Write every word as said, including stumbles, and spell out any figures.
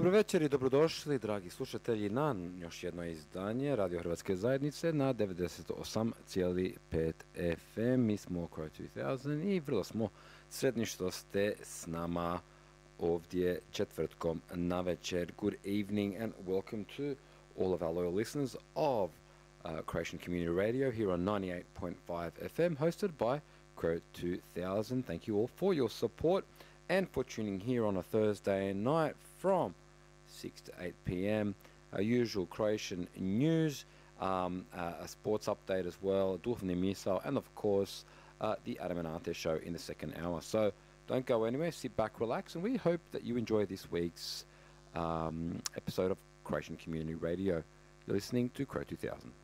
Dobro večer i dobrodošli, dragi slušatelji, na još jedno izdanje Radio Hrvatske zajednice na devedeset osam zarez pet F M. Mi smo Crow two thousand i vrlo smo sretni što ste s nama ovdje četvrtkom na večer. Good evening and welcome to all of our loyal listeners of uh, Croatian Community Radio here on ninety-eight point five F M, hosted by Crow two thousand. Thank you all for your support and for tuning here on a Thursday night from six to eight P M. Our usual Croatian news, um, uh, a sports update as well, Duhovni Misao, and of course uh, the Adam and Ante show in the second hour. So don't go anywhere, sit back, relax, and we hope that you enjoy this week's um, episode of Croatian Community Radio. You're listening to Crow two thousand.